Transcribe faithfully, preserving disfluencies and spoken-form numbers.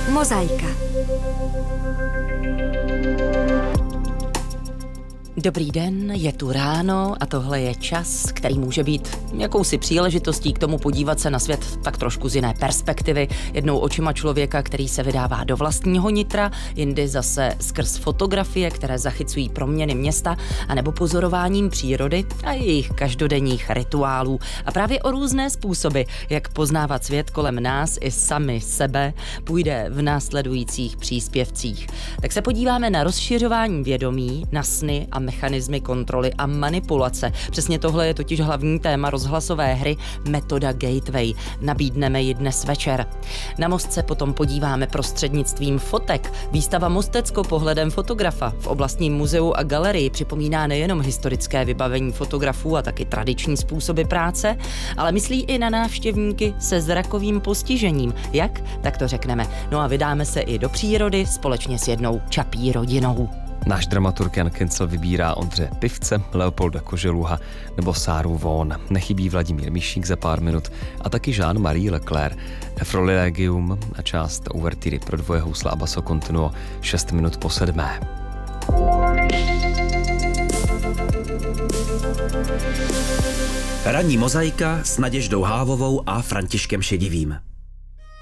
Mozaika. Dobrý den, je tu ráno a tohle je čas, který může být jakousi příležitostí k tomu podívat se na svět tak trošku z jiné perspektivy, jednou očima člověka, který se vydává do vlastního nitra, jindy zase skrz fotografie, které zachycují proměny města, anebo pozorováním přírody a jejich každodenních rituálů. A právě o různé způsoby, jak poznávat svět kolem nás i sami sebe, půjde v následujících příspěvcích. Tak se podíváme na rozšiřování vědomí, na sny a mechanismy kontroly a manipulace. Přesně tohle je totiž hlavní téma rozhlasové hry Metoda Gateway. Nabídneme ji dnes večer. Na Most se potom podíváme prostřednictvím fotek. Výstava Mostecko pohledem fotografa v oblastním muzeu a galerii připomíná nejenom historické vybavení fotografů a taky tradiční způsoby práce, ale myslí i na návštěvníky se zrakovým postižením. Jak? Tak to řekneme. No a vydáme se i do přírody společně s jednou čapí rodinou. Náš dramaturg Jan Kincl vybírá Ondře Pivce, Leopolda Koželuha nebo Sáru Vaughan. Nechybí Vladimír Mišík za pár minut a taky Jean-Marie Leclerc. Efrolilegium a část uvertýry pro dvoje housle a basso continuo šest minut po sedmé. Ranní mozaika s Naděždou Hávovou a Františkem Šedivým.